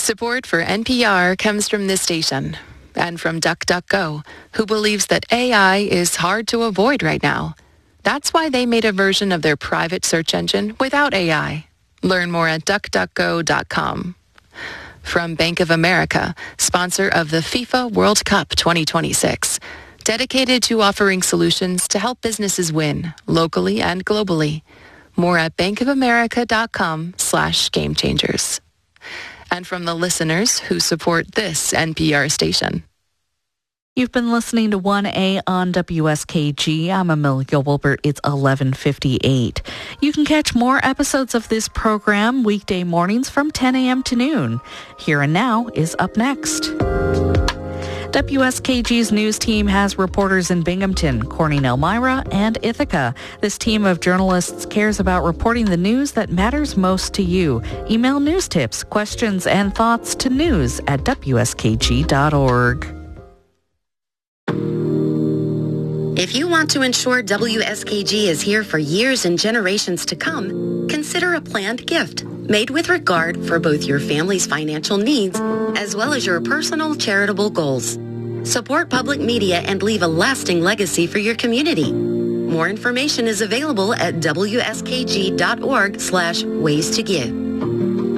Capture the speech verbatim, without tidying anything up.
Support for N P R comes from this station and from DuckDuckGo, who believes that A I is hard to avoid right now. That's why they made a version of their private search engine without A I. Learn more at duck duck go dot com. From Bank of America, sponsor of the FIFA World Cup twenty twenty-six, dedicated to offering solutions to help businesses win locally and globally. More at bankofamerica.com slash game changers. And from the listeners who support this N P R station. You've been listening to one A on W S K G. I'm Amelia Wilbert. It's eleven fifty-eight. You can catch more episodes of this program weekday mornings from ten a.m. to noon. Here and Now is up next. W S K G's news team has reporters in Binghamton, Corning, Elmira, and Ithaca. This team of journalists cares about reporting the news that matters most to you. Email news tips, questions, and thoughts to news at w s k g dot org. If you want to ensure W S K G is here for years and generations to come, consider a planned gift made with regard for both your family's financial needs as well as your personal charitable goals. Support public media and leave a lasting legacy for your community. More information is available at w s k g dot org slash ways to give.